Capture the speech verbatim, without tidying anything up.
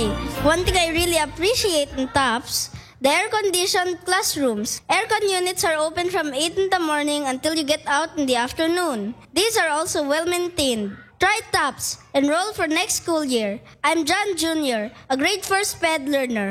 Hi, one thing I really appreciate in TOPS, the air-conditioned classrooms. Aircon units are open from eight in the morning until you get out in the afternoon. These are also well-maintained. Try TOPS. Enroll for next school year. I'm John Junior, a grade four SPED learner.